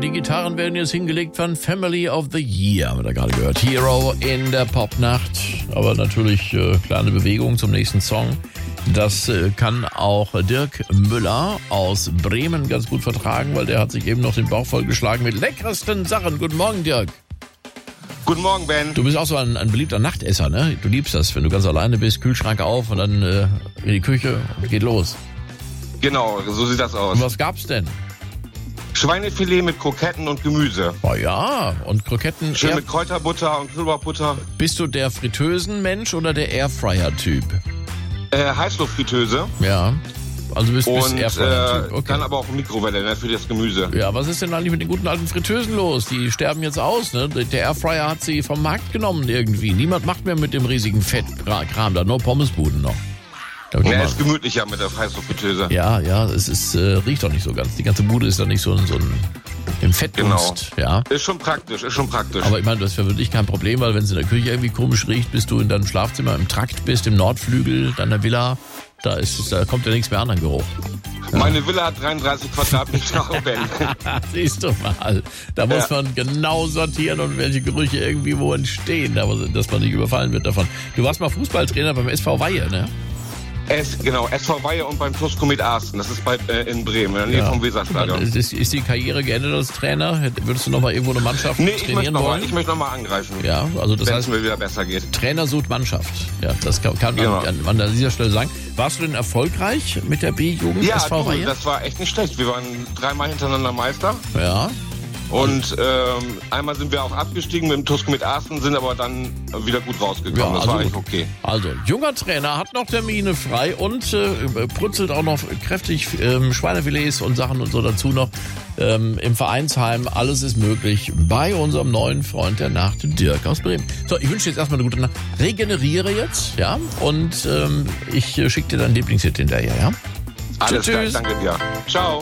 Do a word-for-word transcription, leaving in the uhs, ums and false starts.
Die Gitarren werden jetzt hingelegt von Family of the Year, haben wir da gerade gehört. Hero in der Popnacht. Aber natürlich äh, kleine Bewegung zum nächsten Song. Das äh, kann auch Dirk Müller aus Bremen ganz gut vertragen, weil der hat sich eben noch den Bauch vollgeschlagen mit leckersten Sachen. Guten Morgen, Dirk. Guten Morgen, Ben. Du bist auch so ein, ein beliebter Nachtesser, ne? Du liebst das, wenn du ganz alleine bist, Kühlschrank auf und dann äh, in die Küche und geht los. Genau, so sieht das aus. Und was gab's denn? Schweinefilet mit Kroketten und Gemüse. Oh ja, und Kroketten. Schön Air- mit Kräuterbutter und Knoblauchbutter. Bist du der Fritteusenmensch oder der Airfryer-Typ? Äh, Heißluftfritteuse. Ja, also bist du Und Airfryer-Typ. äh, Okay. dann aber auch Mikrowelle, ne, für das Gemüse. Ja, was ist denn eigentlich mit den guten alten Fritteusen los? Die sterben jetzt aus, ne? Der Airfryer hat sie vom Markt genommen irgendwie. Niemand macht mehr mit dem riesigen Fettkram da, nur Pommesbuden noch. Da hab ich Ja, mal- ist gemütlicher mit der Heißluftfritteuse. ja, ja, es ist, äh, riecht doch nicht so ganz. Die ganze Bude ist doch nicht so, so ein im Fettdunst. Ja. Ist schon praktisch, ist schon praktisch. Aber ich meine, das ist für dich kein Problem, weil wenn es in der Küche irgendwie komisch riecht, bis du in deinem Schlafzimmer im Trakt bist, im Nordflügel deiner Villa, da ist, da kommt ja nichts mehr an an Geruch. Meine Villa hat dreiunddreißig Quadratmeter, Ben. Siehst du mal, da muss Ja. man genau sortieren und welche Gerüche irgendwie wo entstehen, dass man nicht überfallen wird davon. Du warst mal Fußballtrainer beim S V Weihe, ne? S, genau, S V Weihe und beim Plus Komet Arsten. Das ist bei, äh, in Bremen, in der Nähe Ja. vom Weserstadion. Ist, ist die Karriere geendet als Trainer? Würdest du noch mal irgendwo eine Mannschaft Nee, ich möchte trainieren nochmal wollen? ich möchte noch mal angreifen. Ja, also das Wenn heißt, es mir wieder besser geht. Trainer sucht Mannschaft. Ja, das kann, kann man Genau. an, an dieser Stelle sagen. Warst du denn erfolgreich mit der B-Jugend Ja, S V du, Weihe? das war echt nicht schlecht. Wir waren dreimal hintereinander Meister. Ja. Und ähm, einmal sind wir auch abgestiegen mit dem Tusco mit Arsten, sind aber dann wieder gut rausgekommen. Ja, das war also eigentlich okay. Also, junger Trainer, hat noch Termine frei und äh, brutzelt auch noch kräftig ähm, Schweinefilets und Sachen und so dazu noch ähm, im Vereinsheim. Alles ist möglich bei unserem neuen Freund der Nacht, Dirk aus Bremen. So, ich wünsche dir jetzt erstmal eine gute Nacht. Regeneriere jetzt, ja, und ähm, ich äh, schicke dir deinen Lieblingshit hinterher, ja? Alles klar, Tschüss. danke dir. Ciao.